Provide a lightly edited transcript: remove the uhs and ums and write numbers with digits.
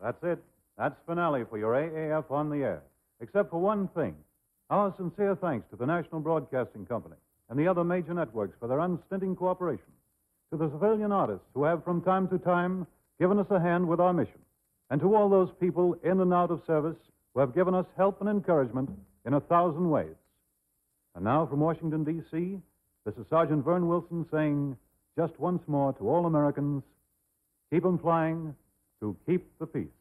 That's it. That's finale for your AAF on the air. Except for one thing. Our sincere thanks to the National Broadcasting Company and the other major networks for their unstinting cooperation. To the civilian artists who have from time to time given us a hand with our mission. And to all those people in and out of service who have given us help and encouragement in 1,000 ways. And now from Washington, D.C., this is Sergeant Vern Wilson saying just once more to all Americans, keep 'em flying to keep the peace.